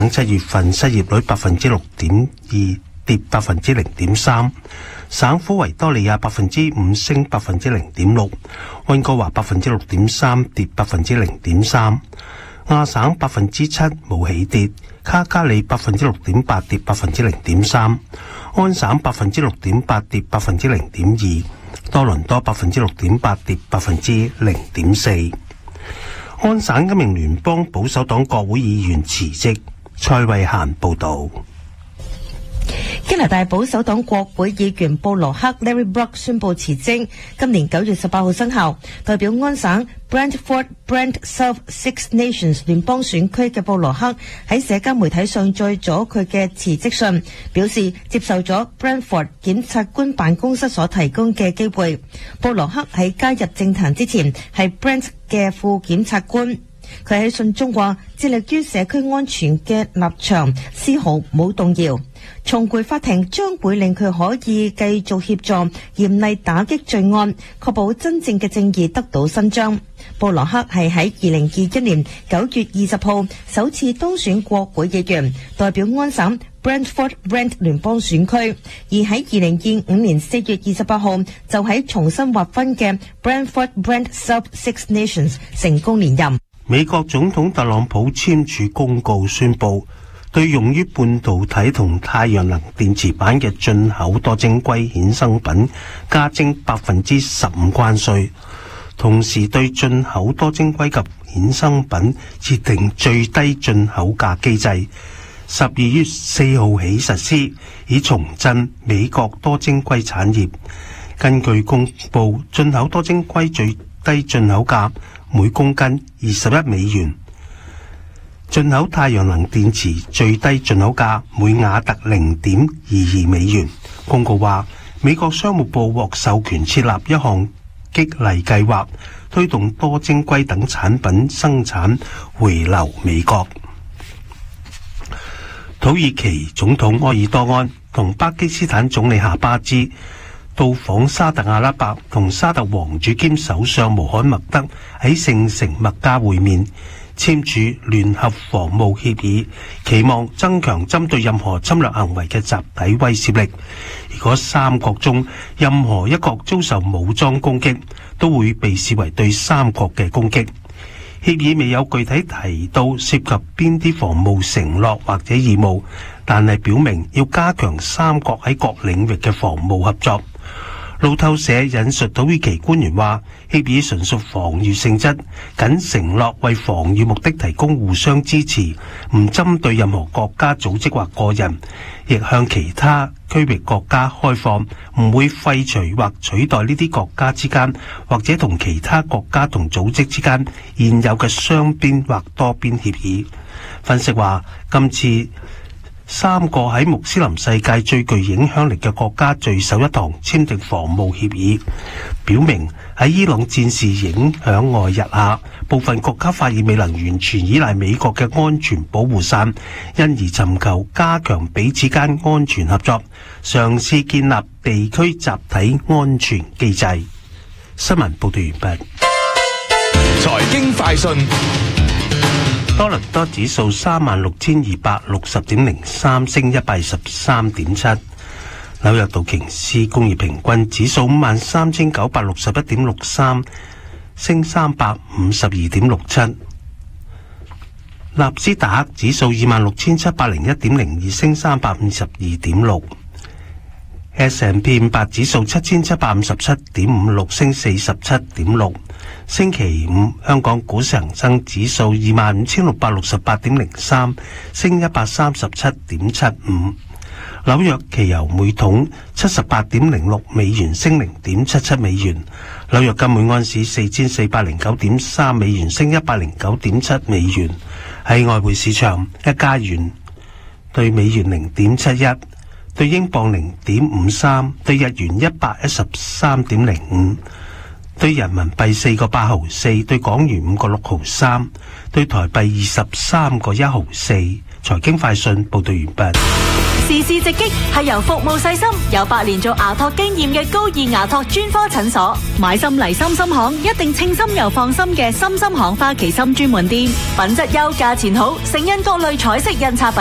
7月份失業率 6.2%， 跌 0.3%。省府維多利亞 5% 升 0.6%， 溫哥華 6.3% 跌 0.3%， 亞省 7% 無起跌，卡加里 6.8% 跌 0.3%， 安省 6.8% 跌 0.2%， 多倫多 6.8% 跌 0.4%。安省一名聯邦保守黨國會議員辭職。蔡慧嫻報道。 加拿大保守黨國會議員布羅克 Larry Brock 宣布辭職，今年9月18號生效。代表安省 Brantford Brant South Six Nations 聯邦選區嘅布羅克喺社交媒體上載咗佢嘅辭職信，表示接受咗 Brantford 檢察官辦公室所提供嘅機會。布羅克喺加入政壇之前係 Brant 嘅副檢察官。佢喺信中話，致力於社區安全嘅立場絲毫冇動搖。重回法庭將會令佢可以繼續協助嚴厲打擊罪案，確保真正嘅正義得到伸張。布羅克係喺2021年9月20號首次當選國會議員，代表安省 Brantford Brant 聯邦選區，而喺2025年4月28號就喺重新劃分嘅 Brantford Brant South Six Nations 成功連任。 美國總統特朗普簽署公告宣布，對用於半導體同太陽能電池板嘅進口多晶硅衍生品加徵 15% 關稅，同時對進口多晶硅及衍生品設定最低進口價機制，12月4號起實施，以重振美國多晶硅產業。根據公佈，進口多晶硅最低進口價每公斤21美元，進口太陽能電池最低進口價每瓦特 0.22 美元。公告話，美國商務部獲授權設立一項激勵計劃，推動多晶硅等產品生產回流美國。土耳其總統埃爾多安同巴基斯坦總理夏巴茲到訪沙特阿拉伯，同沙特王儲兼首相穆罕默德喺聖城麥加會面，簽署聯合防務協議，期望增強針對任何侵略行為嘅集體威懾力。如果三國中任何一國遭受武裝攻擊，都會被視為對三國嘅攻擊。協議未有具體提到涉及邊啲防務承諾或者義務，但係表明要加強三國喺各領域嘅防務合作。路透社引述土耳其官員話，協議純屬防禦性質，僅承諾為防禦目的提供互相支持，唔針對任何國家組織或個人，亦向其他區域國家開放，唔會廢除或取代呢啲國家之間或者同其他國家同組織之間現有嘅雙邊或多邊協議。分析話，今次三個喺穆斯林世界最具影響力嘅國家聚首一堂簽訂防務協議，表明喺伊朗戰事影響外日下，部分國家發現未能完全依賴美國嘅安全保護傘，因而尋求加強彼此間安全合作，嘗試建立地區集體安全機制。新聞報道完畢。 財經快訊。 多倫多指數36,260.03升123.7，紐約道瓊斯工業平均指數53,961.63升352.67，納斯達克指數26,701.02升352.6， S&P 500指數7,757.56升47.6。星期五，香港股市恒生指數25,668.03升137.75，紐約期油每桶78.06美元升0.77美元，紐約金每安士4,409.3美元升109.7美元。喺外匯市場，一加元對美元0.71，對英鎊0.53，對日元113.05，對人民幣4個8毫4，對港元5個6毫3，對台幣23個1毫4。財經快訊報道完畢。 時事直擊係由服務細心、有8年做牙托經驗嘅高爾牙托專科診所。買心嚟心心行，一定稱心又放心嘅心心行花旗參專門店，品質優，價錢好，盛印各類彩色印刷品。